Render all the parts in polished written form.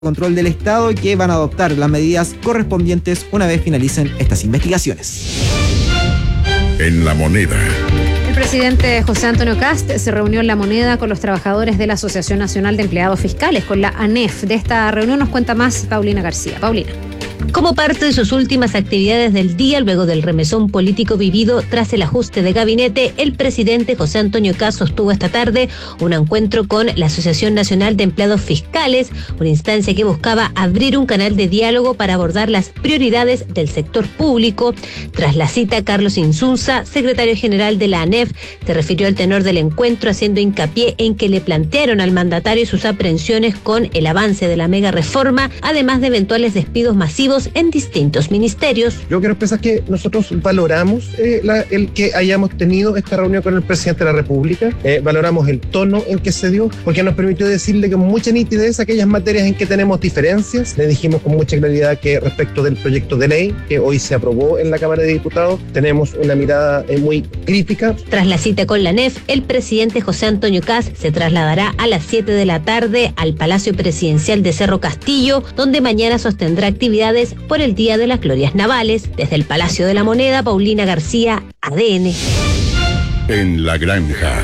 Control del Estado, que van a adoptar las medidas correspondientes una vez finalicen estas investigaciones. En La Moneda. El presidente José Antonio Kast se reunió en La Moneda con los trabajadores de la Asociación Nacional de Empleados Fiscales, con la ANEF. De esta reunión nos cuenta más Paulina García. Paulina. Como parte de sus últimas actividades del día, luego del remesón político vivido tras el ajuste de gabinete, el presidente José Antonio Kast sostuvo esta tarde un encuentro con la Asociación Nacional de Empleados Fiscales, una instancia que buscaba abrir un canal de diálogo para abordar las prioridades del sector público. Tras la cita, Carlos Insunza, secretario general de la ANEF, se refirió al tenor del encuentro, haciendo hincapié en que le plantearon al mandatario sus aprehensiones con el avance de la mega reforma, además de eventuales despidos masivos en distintos ministerios. Yo quiero expresar que nosotros valoramos el que hayamos tenido esta reunión con el presidente de la República, valoramos el tono en que se dio, porque nos permitió decirle con mucha nitidez aquellas materias en que tenemos diferencias. Le dijimos con mucha claridad que respecto del proyecto de ley que hoy se aprobó en la Cámara de Diputados, tenemos una mirada muy crítica. Tras la cita con la ANEF, el presidente José Antonio Kast se trasladará a las 7 de la tarde al Palacio Presidencial de Cerro Castillo, donde mañana sostendrá actividades por el Día de las Glorias Navales. Desde el Palacio de la Moneda, Paulina García, ADN. En La Granja.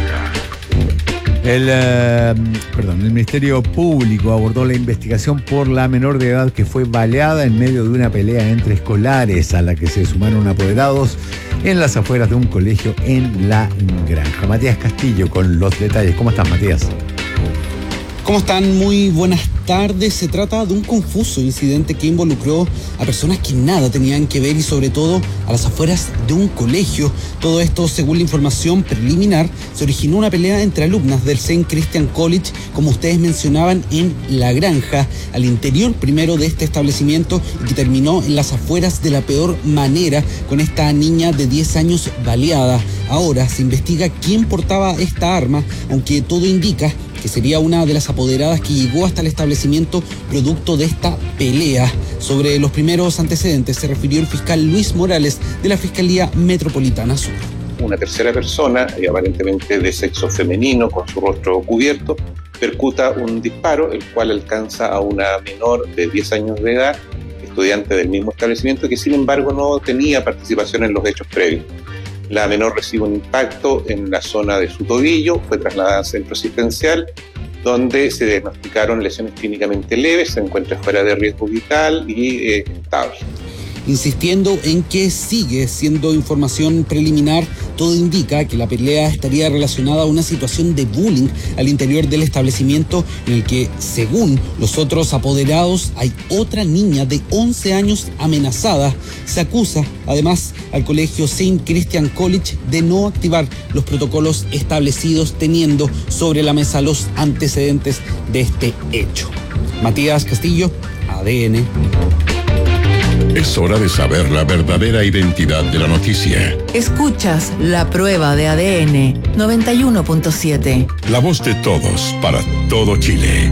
El Ministerio Público abordó la investigación por la menor de edad que fue baleada en medio de una pelea entre escolares, a la que se sumaron apoderados en las afueras de un colegio en La Granja. Matías Castillo con los detalles. ¿Cómo estás, Matías? ¿Cómo están? Muy buenas tardes. Se trata de un confuso incidente que involucró a personas que nada tenían que ver y sobre todo a las afueras de un colegio. Todo esto, según la información preliminar, se originó una pelea entre alumnas del St. Christian College, como ustedes mencionaban, en La Granja, al interior primero de este establecimiento, y que terminó en las afueras de la peor manera, con esta niña de 10 años baleada. Ahora se investiga quién portaba esta arma, aunque todo indica que sería una de las apoderadas que llegó hasta el establecimiento producto de esta pelea. Sobre los primeros antecedentes se refirió el fiscal Luis Morales de la Fiscalía Metropolitana Sur. Una tercera persona, aparentemente de sexo femenino, con su rostro cubierto, percuta un disparo, el cual alcanza a una menor de 10 años de edad, estudiante del mismo establecimiento, que sin embargo no tenía participación en los hechos previos. La menor recibe un impacto en la zona de su tobillo, fue trasladada al centro asistencial, donde se diagnosticaron lesiones clínicamente leves, se encuentra fuera de riesgo vital y estable. Insistiendo en que sigue siendo información preliminar, todo indica que la pelea estaría relacionada a una situación de bullying al interior del establecimiento, en el que, según los otros apoderados, hay otra niña de 11 años amenazada. Se acusa, además, al colegio St. Christian College de no activar los protocolos establecidos, teniendo sobre la mesa los antecedentes de este hecho. Matías Castillo, ADN. Es hora de saber la verdadera identidad de la noticia. Escuchas La Prueba de ADN 91.7. La voz de todos para todo Chile.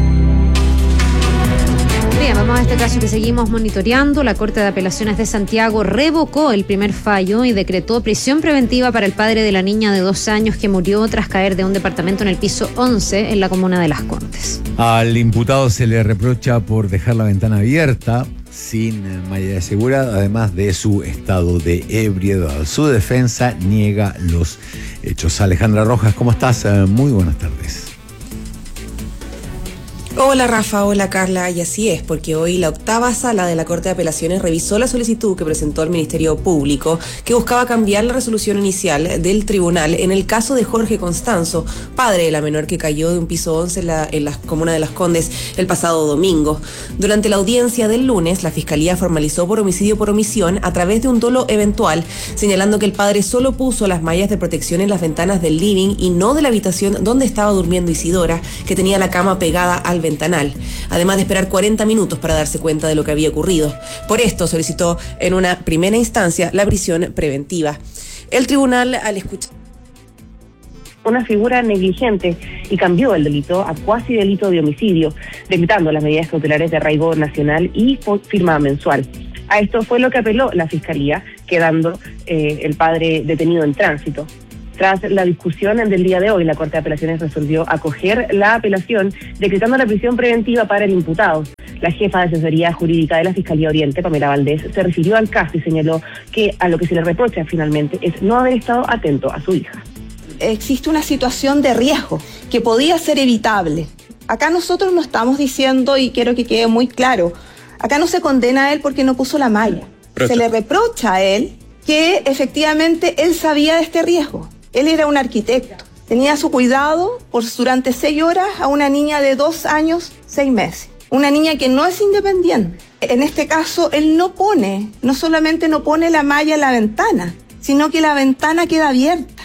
Bien, vamos a este caso que seguimos monitoreando. La Corte de Apelaciones de Santiago revocó el primer fallo y decretó prisión preventiva para el padre de la niña de 2 años que murió tras caer de un departamento en el piso 11 en la comuna de Las Condes. Al imputado se le reprocha por dejar la ventana abierta sin malla de seguridad, además de su estado de ebriedad. Su defensa niega los hechos. Alejandra Rojas, ¿cómo estás? Muy buenas tardes. Hola Rafa, hola Carla, y así es, porque hoy la octava sala de la Corte de Apelaciones revisó la solicitud que presentó el Ministerio Público, que buscaba cambiar la resolución inicial del tribunal en el caso de Jorge Constanzo, padre de la menor que cayó de un piso 11 en la comuna de Las Condes el pasado domingo. Durante la audiencia del lunes, la Fiscalía formalizó por homicidio por omisión a través de un dolo eventual, señalando que el padre solo puso las mallas de protección en las ventanas del living y no de la habitación donde estaba durmiendo Isidora, que tenía la cama pegada al ventanal, además de esperar 40 minutos para darse cuenta de lo que había ocurrido. Por esto solicitó en una primera instancia la prisión preventiva. El tribunal, al escuchar una figura negligente, y cambió el delito a cuasi delito de homicidio, decretando las medidas cautelares de arraigo nacional y firma mensual. A esto fue lo que apeló la Fiscalía, quedando el padre detenido en tránsito. Tras la discusión del día de hoy, la Corte de Apelaciones resolvió acoger la apelación, decretando la prisión preventiva para el imputado. La jefa de asesoría jurídica de la Fiscalía Oriente, Pamela Valdés, se refirió al caso y señaló que a lo que se le reprocha finalmente es no haber estado atento a su hija. Existe una situación de riesgo que podía ser evitable. Acá nosotros no estamos diciendo, y quiero que quede muy claro, acá no se condena a él porque no puso la malla. Se le reprocha a él que efectivamente él sabía de este riesgo. Él era un arquitecto. Tenía a su cuidado durante 6 horas a una niña de 2 años, 6 meses. Una niña que no es independiente. En este caso, él no solamente no pone la malla en la ventana, sino que la ventana queda abierta.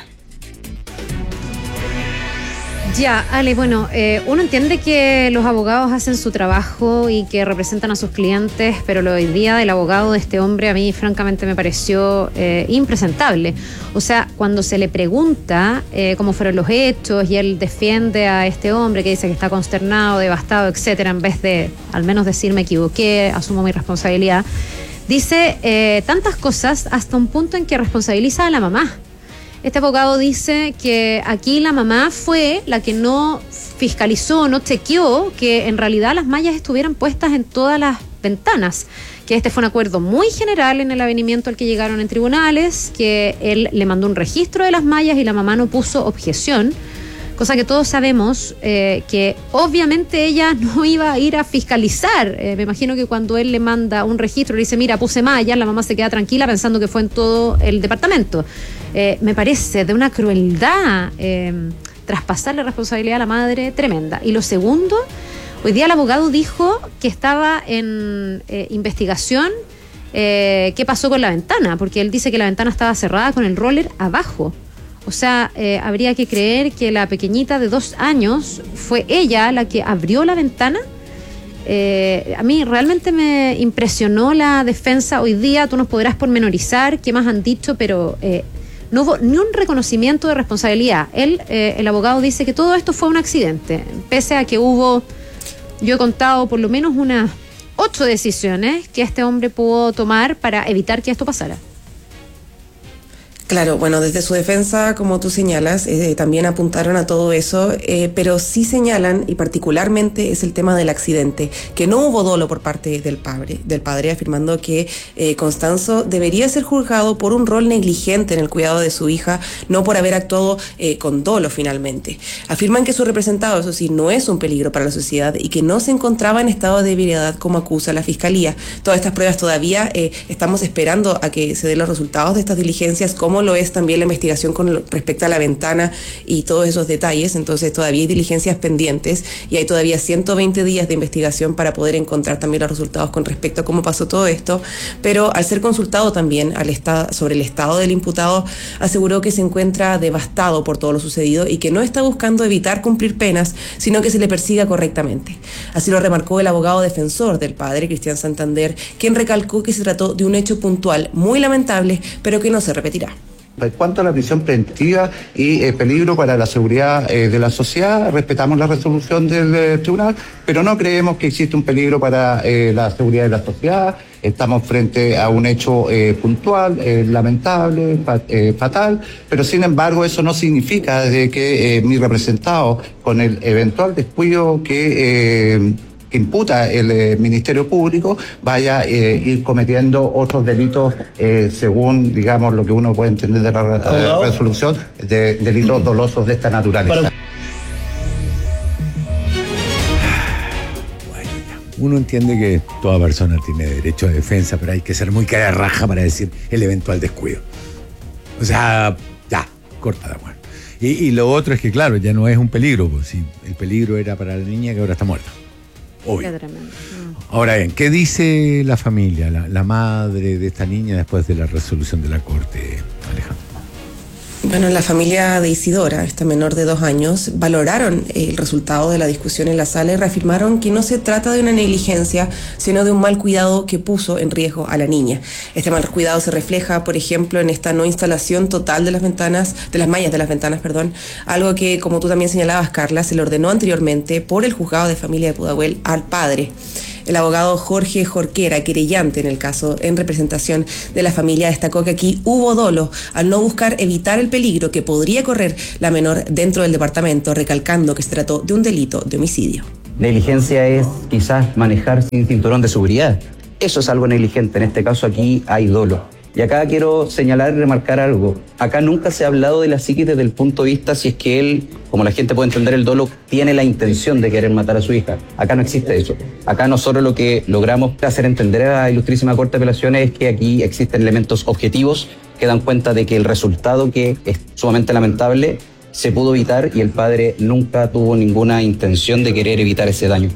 Ya, Ale, bueno, uno entiende que los abogados hacen su trabajo y que representan a sus clientes, pero lo de hoy día del abogado de este hombre a mí francamente me pareció impresentable. O sea, cuando se le pregunta cómo fueron los hechos y él defiende a este hombre que dice que está consternado, devastado, etcétera, en vez de al menos decir me equivoqué, asumo mi responsabilidad, dice tantas cosas hasta un punto en que responsabiliza a la mamá. Este abogado dice que aquí la mamá fue la que no fiscalizó, no chequeó que en realidad las mallas estuvieran puestas en todas las ventanas, que este fue un acuerdo muy general en el avenimiento al que llegaron en tribunales, que él le mandó un registro de las mallas y la mamá no puso objeción, cosa que todos sabemos que obviamente ella no iba a ir a fiscalizar. Me imagino que cuando él le manda un registro, le dice, mira, puse mallas, la mamá se queda tranquila pensando que fue en todo el departamento. Me parece de una crueldad traspasar la responsabilidad a la madre tremenda. Y lo segundo, hoy día el abogado dijo que estaba en investigación qué pasó con la ventana, porque él dice que la ventana estaba cerrada con el roller abajo. O sea, habría que creer que la pequeñita de 2 años fue ella la que abrió la ventana. A mí realmente me impresionó la defensa hoy día. Tú nos podrás pormenorizar qué más han dicho, pero no hubo ni un reconocimiento de responsabilidad. El abogado dice que todo esto fue un accidente, pese a que hubo, yo he contado por lo menos unas 8 decisiones que este hombre pudo tomar para evitar que esto pasara. Claro, bueno, desde su defensa, como tú señalas, también apuntaron a todo eso, pero sí señalan, y particularmente es el tema del accidente, que no hubo dolo por parte del padre, afirmando que Constanzo debería ser juzgado por un rol negligente en el cuidado de su hija, no por haber actuado con dolo finalmente. Afirman que su representado, eso sí, no es un peligro para la sociedad y que no se encontraba en estado de ebriedad como acusa la Fiscalía. Todas estas pruebas todavía estamos esperando a que se den los resultados de estas diligencias, como lo es también la investigación con respecto a la ventana y todos esos detalles. Entonces todavía hay diligencias pendientes y hay todavía 120 días de investigación para poder encontrar también los resultados con respecto a cómo pasó todo esto. Pero al ser consultado también sobre el estado del imputado, aseguró que se encuentra devastado por todo lo sucedido y que no está buscando evitar cumplir penas, sino que se le persiga correctamente. Así lo remarcó el abogado defensor del padre, Cristian Santander, quien recalcó que se trató de un hecho puntual muy lamentable, pero que no se repetirá. En cuanto a la prisión preventiva y peligro para la seguridad de la sociedad, respetamos la resolución del tribunal, pero no creemos que existe un peligro para la seguridad de la sociedad. Estamos frente a un hecho puntual, lamentable, fatal, pero sin embargo eso no significa de que mi representado, con el eventual descuido que imputa el Ministerio Público, vaya a ir cometiendo otros delitos según, digamos, lo que uno puede entender de la resolución, de delitos dolosos de esta naturaleza. Uno entiende que toda persona tiene derecho a defensa, pero hay que ser muy cara raja para decir el eventual descuido. O sea, ya, corta la mano. Y lo otro es que, claro, ya no es un peligro, pues si el peligro era para la niña que ahora está muerta. Obvio. Ahora bien, ¿qué dice la familia, la madre de esta niña después de la resolución de la Corte, Alejandro? Bueno, la familia de Isidora, esta menor de 2 años, valoraron el resultado de la discusión en la sala y reafirmaron que no se trata de una negligencia, sino de un mal cuidado que puso en riesgo a la niña. Este mal cuidado se refleja, por ejemplo, en esta no instalación total de las mallas de las ventanas, algo que, como tú también señalabas, Carla, se le ordenó anteriormente por el juzgado de familia de Pudahuel al padre. El abogado Jorge Jorquera, querellante en el caso en representación de la familia, destacó que aquí hubo dolo al no buscar evitar el peligro que podría correr la menor dentro del departamento, recalcando que se trató de un delito de homicidio. Negligencia es quizás manejar sin cinturón de seguridad. Eso es algo negligente. En este caso aquí hay dolo. Y acá quiero señalar y remarcar algo. Acá nunca se ha hablado de la psiquis desde el punto de vista si es que él, como la gente puede entender el dolo, tiene la intención de querer matar a su hija. Acá no existe eso. Acá nosotros lo que logramos hacer entender a la ilustrísima Corte de Apelaciones es que aquí existen elementos objetivos que dan cuenta de que el resultado, que es sumamente lamentable, se pudo evitar y el padre nunca tuvo ninguna intención de querer evitar ese daño.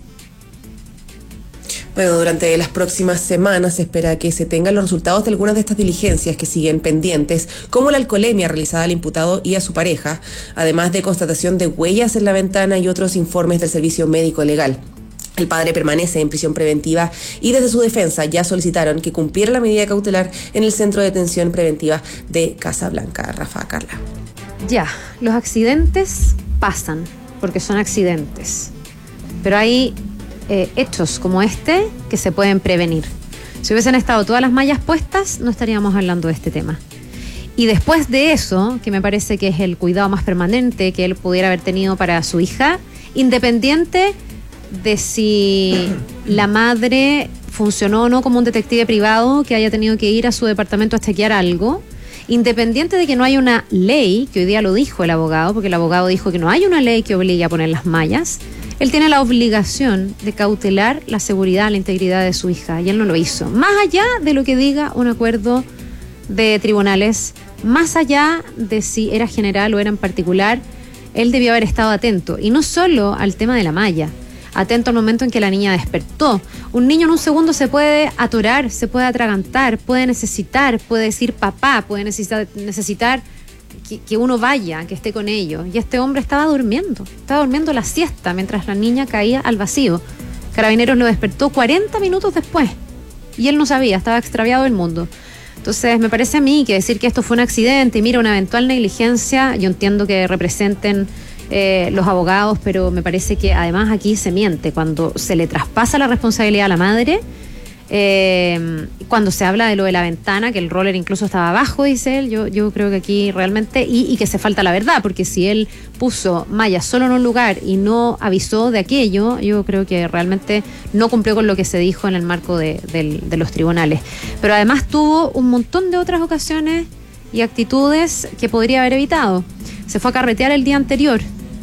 Bueno, durante las próximas semanas se espera que se tengan los resultados de algunas de estas diligencias que siguen pendientes, como la alcoholemia realizada al imputado y a su pareja, además de constatación de huellas en la ventana y otros informes del servicio médico legal. El padre permanece en prisión preventiva y desde su defensa ya solicitaron que cumpliera la medida cautelar en el Centro de Detención Preventiva de Casablanca. Rafa, Carla. Ya, los accidentes pasan porque son accidentes, pero hay hechos como este que se pueden prevenir. Si hubiesen estado todas las mallas puestas, no estaríamos hablando de este tema. Y después de eso, que me parece que es el cuidado más permanente que él pudiera haber tenido para su hija, independiente de si la madre funcionó o no como un detective privado que haya tenido que ir a su departamento a chequear algo, independiente de que no hay una ley, que hoy día lo dijo el abogado, porque el abogado dijo que no hay una ley que obligue a poner las mallas, él tiene la obligación de cautelar la seguridad, la integridad de su hija, y él no lo hizo. Más allá de lo que diga un acuerdo de tribunales, más allá de si era general o era en particular, él debió haber estado atento, y no solo al tema de la malla, atento al momento en que la niña despertó. Un niño en un segundo se puede atorar, se puede atragantar, puede necesitar, puede decir papá, puede necesitar que uno vaya, que esté con ellos. Y este hombre estaba durmiendo la siesta mientras la niña caía al vacío. Carabineros lo despertó 40 minutos después y él no sabía, estaba extraviado del mundo. Entonces me parece a mí que decir que esto fue un accidente y mira, una eventual negligencia, yo entiendo que representen los abogados, pero me parece que además aquí se miente cuando se le traspasa la responsabilidad a la madre. Cuando se habla de lo de la ventana, que el roller incluso estaba abajo, dice él, yo creo que aquí realmente, y que se falta la verdad, porque si él puso mallas solo en un lugar y no avisó de aquello, yo creo que realmente no cumplió con lo que se dijo en el marco de los tribunales. Pero además tuvo un montón de otras ocasiones y actitudes que podría haber evitado. Se fue a carretear el día anterior,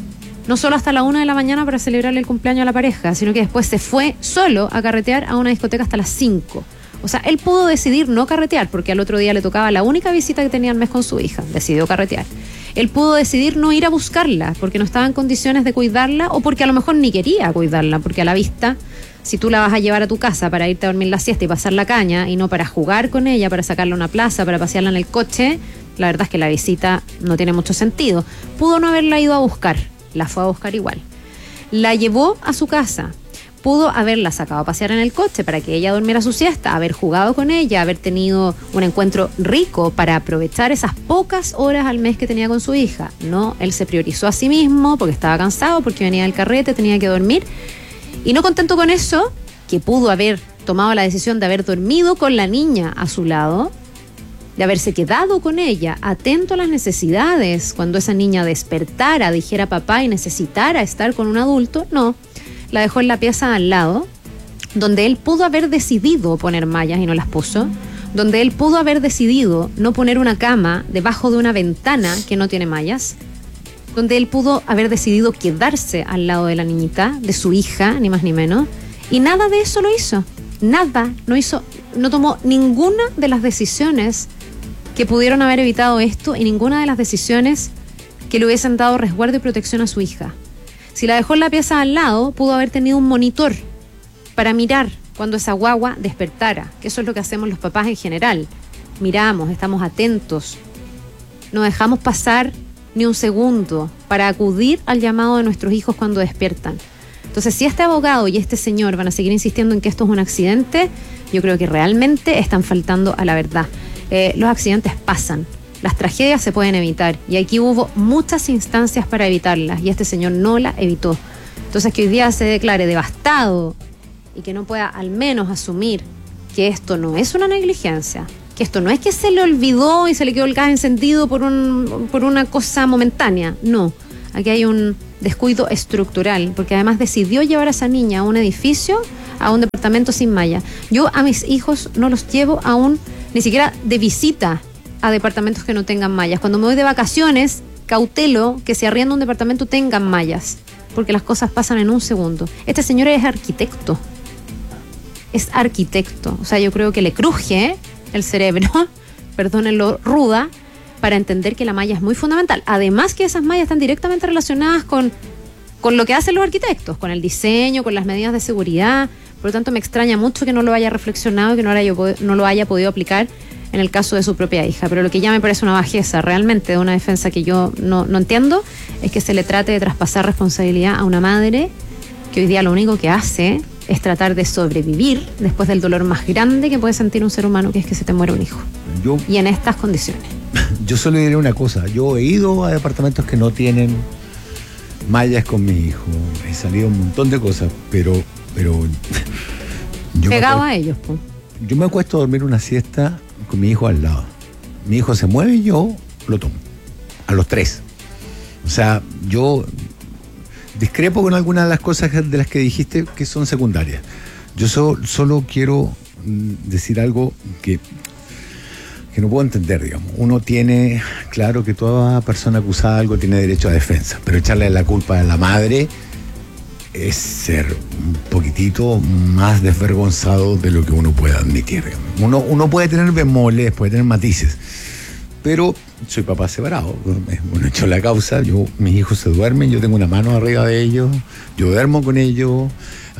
no solo hasta la 1 de la mañana para celebrarle el cumpleaños a la pareja, sino que después se fue solo a carretear a una discoteca hasta las 5. O sea, él pudo decidir no carretear, porque al otro día le tocaba la única visita que tenía al mes con su hija. Decidió carretear. Él pudo decidir no ir a buscarla, porque no estaba en condiciones de cuidarla, o porque a lo mejor ni quería cuidarla, porque a la vista, si tú la vas a llevar a tu casa para irte a dormir la siesta y pasar la caña, y no para jugar con ella, para sacarla a una plaza, para pasearla en el coche, la verdad es que la visita no tiene mucho sentido. Pudo no haberla ido a buscar. La fue a buscar igual. La llevó a su casa. Pudo haberla sacado a pasear en el coche para que ella durmiera su siesta, haber jugado con ella, haber tenido un encuentro rico para aprovechar esas pocas horas al mes que tenía con su hija. No, él se priorizó a sí mismo porque estaba cansado, porque venía del carrete, tenía que dormir. Y no contento con eso, que pudo haber tomado la decisión de haber dormido con la niña a su lado, de haberse quedado con ella, atento a las necesidades, cuando esa niña despertara, dijera papá y necesitara estar con un adulto, no, la dejó en la pieza al lado, donde él pudo haber decidido poner mallas y no las puso, donde él pudo haber decidido no poner una cama debajo de una ventana que no tiene mallas, donde él pudo haber decidido quedarse al lado de la niñita, de su hija, ni más ni menos, y nada de eso lo hizo, nada, no tomó ninguna de las decisiones que pudieron haber evitado esto y ninguna de las decisiones que le hubiesen dado resguardo y protección a su hija. Si la dejó en la pieza al lado, pudo haber tenido un monitor para mirar cuando esa guagua despertara, que eso es lo que hacemos los papás en general. Miramos, estamos atentos, no dejamos pasar ni un segundo para acudir al llamado de nuestros hijos cuando despiertan. Entonces, si este abogado y este señor van a seguir insistiendo en que esto es un accidente, yo creo que realmente están faltando a la verdad. Los accidentes pasan, las tragedias se pueden evitar y aquí hubo muchas instancias para evitarlas y este señor no la evitó. Entonces que hoy día se declare devastado y que no pueda al menos asumir que esto no es una negligencia, que esto no es que se le olvidó y se le quedó el gas encendido por una cosa momentánea. No, aquí hay un descuido estructural, porque además decidió llevar a esa niña a un edificio, a un departamento sin malla. Yo a mis hijos no los llevo ni siquiera de visita a departamentos que no tengan mallas. Cuando me voy de vacaciones, cautelo que si arriendo un departamento tengan mallas, porque las cosas pasan en un segundo. Este señor es arquitecto. O sea, yo creo que le cruje el cerebro, perdónenlo ruda, para entender que la malla es muy fundamental. Además que esas mallas están directamente relacionadas con lo que hacen los arquitectos, con el diseño, con las medidas de seguridad. Por lo tanto, me extraña mucho que no lo haya reflexionado y que no lo haya podido aplicar en el caso de su propia hija. Pero lo que ya me parece una bajeza realmente de una defensa que yo no entiendo es que se le trate de traspasar responsabilidad a una madre que hoy día lo único que hace es tratar de sobrevivir después del dolor más grande que puede sentir un ser humano, que es que se te muere un hijo. Y en estas condiciones. Yo solo diré una cosa. Yo he ido a departamentos que no tienen mallas con mi hijo. He salido un montón de cosas, pero pegado a ellos, pues. Yo me acuesto a dormir una siesta con mi hijo al lado. Mi hijo se mueve y yo lo tomo. A los 3. O sea, yo discrepo con algunas de las cosas de las que dijiste que son secundarias. Yo solo quiero decir algo que no puedo entender, digamos. Uno tiene, claro que toda persona acusada de algo tiene derecho a defensa, pero echarle la culpa a la madre es ser un poquitito más desvergonzado de lo que uno puede admitir. Uno puede tener bemoles, puede tener matices, pero soy papá separado. Bueno, hecho la causa, mis hijos se duermen, yo tengo una mano arriba de ellos, yo duermo con ellos,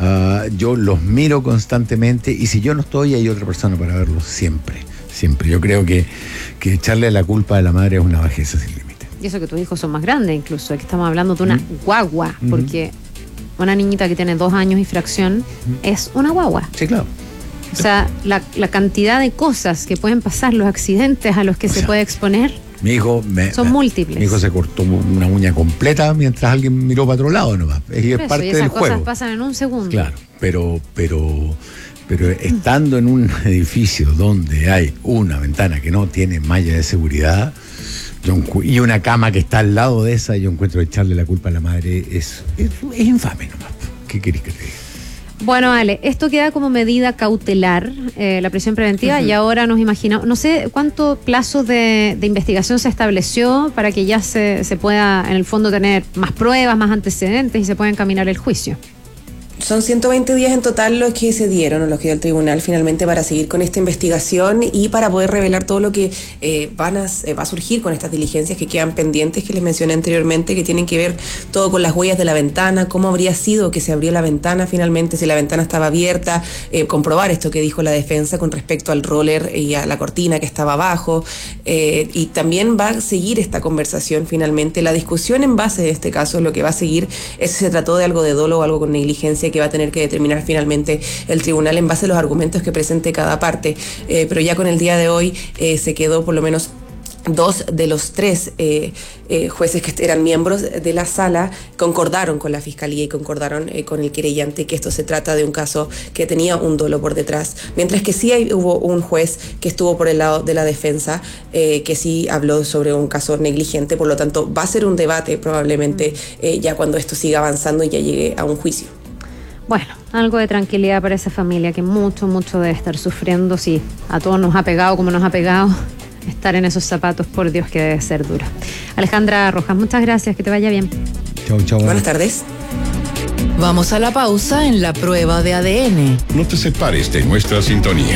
yo los miro constantemente, y si yo no estoy, hay otra persona para verlos siempre. Yo creo que echarle la culpa a la madre es una bajeza sin límite. Y eso que tus hijos son más grandes, incluso, aquí estamos hablando de una guagua, porque una niñita que tiene 2 años y fracción es una guagua. Sí, claro. O sea, la cantidad de cosas que pueden pasar, los accidentes a los que se puede exponer, mi hijo son múltiples. Mi hijo se cortó una uña completa mientras alguien miró para otro lado nomás. Es parte del juego. Esas cosas pasan en un segundo. Claro, pero estando en un edificio donde hay una ventana que no tiene malla de seguridad y una cama que está al lado de esa, yo encuentro echarle la culpa a la madre es infame nomás. ¿Qué querés que te diga? Bueno, Ale, esto queda como medida cautelar, la prisión preventiva, y ahora nos imaginamos, no sé cuánto plazo de investigación se estableció para que ya se pueda, en el fondo, tener más pruebas, más antecedentes y se pueda encaminar el juicio. Son 120 días en total los que se dieron, o los que dio el tribunal finalmente, para seguir con esta investigación y para poder revelar todo lo que va a surgir con estas diligencias que quedan pendientes, que les mencioné anteriormente, que tienen que ver todo con las huellas de la ventana, cómo habría sido que se abrió la ventana finalmente, si la ventana estaba abierta, comprobar esto que dijo la defensa con respecto al roller y a la cortina que estaba abajo, y también va a seguir esta conversación finalmente. La discusión en base de este caso, lo que va a seguir es si se trató de algo de dolo o algo con negligencia, que va a tener que determinar finalmente el tribunal en base a los argumentos que presente cada parte. Pero ya con el día de hoy se quedó por lo menos 2 de los 3 jueces que eran miembros de la sala concordaron con la fiscalía y concordaron con el querellante que esto se trata de un caso que tenía un dolo por detrás, mientras que sí hubo un juez que estuvo por el lado de la defensa, que sí habló sobre un caso negligente. Por lo tanto, va a ser un debate probablemente ya cuando esto siga avanzando y ya llegue a un juicio. Bueno, algo de tranquilidad para esa familia que mucho debe estar sufriendo. Sí, a todos nos ha pegado como nos ha pegado estar en esos zapatos, por Dios que debe ser duro. Alejandra Rojas, muchas gracias, que te vaya bien. Chau. Buenas tardes. Vamos a la pausa en la prueba de ADN. No te separes de nuestra sintonía.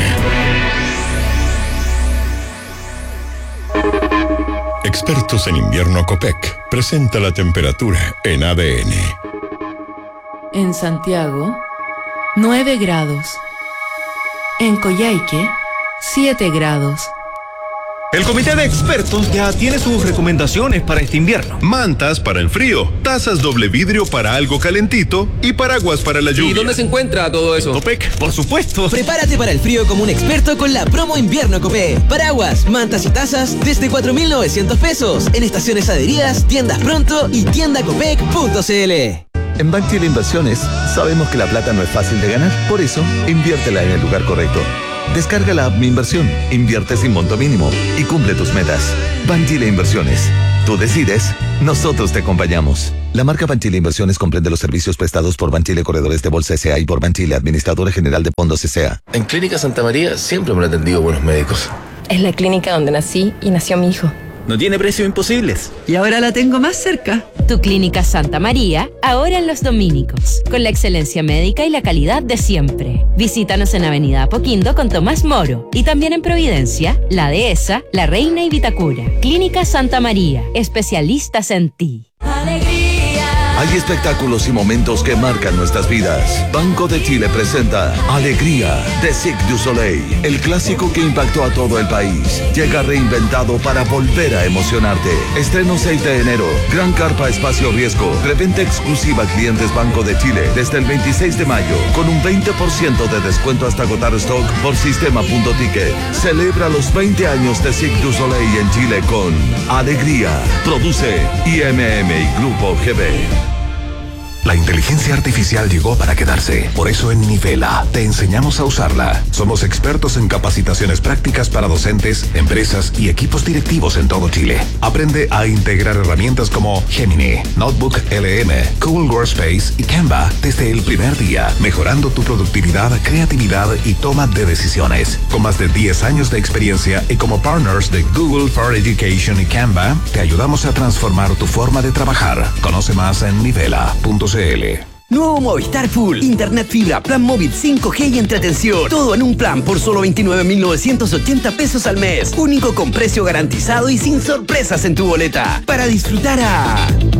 Expertos en invierno Copec presenta la temperatura en ADN. En Santiago, 9 grados. En Coyhaique, 7 grados. El comité de expertos ya tiene sus recomendaciones para este invierno. Mantas para el frío, tazas doble vidrio para algo calentito y paraguas para la lluvia. ¿Y dónde se encuentra todo eso? Copec, por supuesto. Prepárate para el frío como un experto con la promo invierno Copec. Paraguas, mantas y tazas desde 4.900 pesos en estaciones adheridas, tiendas pronto y tiendacopec.cl. En Banchile Inversiones sabemos que la plata no es fácil de ganar, por eso inviértela en el lugar correcto. Descarga la app Mi Inversión, invierte sin monto mínimo y cumple tus metas. Banchile Inversiones. Tú decides, nosotros te acompañamos. La marca Banchile Inversiones comprende los servicios prestados por Banchile Corredores de Bolsa S.A. y por Banchile Administradora General de Fondos S.A. En Clínica Santa María siempre me han atendido buenos médicos. Es la clínica donde nací y nació mi hijo. No tiene precios imposibles. Y ahora la tengo más cerca. Tu Clínica Santa María, ahora en Los Dominicos, con la excelencia médica y la calidad de siempre. Visítanos en Avenida Apoquindo con Tomás Moro y también en Providencia, La Dehesa, La Reina y Vitacura. Clínica Santa María, especialistas en ti. Hay espectáculos y momentos que marcan nuestras vidas. Banco de Chile presenta Alegría de Cirque du Soleil, el clásico que impactó a todo el país. Llega reinventado para volver a emocionarte. Estreno 6 de enero. Gran Carpa Espacio Riesgo. Reventa exclusiva a clientes Banco de Chile desde el 26 de mayo con un 20% de descuento hasta agotar stock por sistema.ticket. Celebra los 20 años de Cirque du Soleil en Chile con Alegría. Produce IMM y Grupo GB. La inteligencia artificial llegó para quedarse. Por eso en Nivela te enseñamos a usarla. Somos expertos en capacitaciones prácticas para docentes, empresas y equipos directivos en todo Chile. Aprende a integrar herramientas como Gemini, Notebook LM, Google Workspace y Canva desde el primer día, mejorando tu productividad, creatividad y toma de decisiones. Con más de 10 años de experiencia y como partners de Google for Education y Canva, te ayudamos a transformar tu forma de trabajar. Conoce más en nivela.cl. Nuevo Movistar Full. Internet fibra, plan móvil 5G y entretención. Todo en un plan por solo 29.980 pesos al mes. Único con precio garantizado y sin sorpresas en tu boleta. Para disfrutar a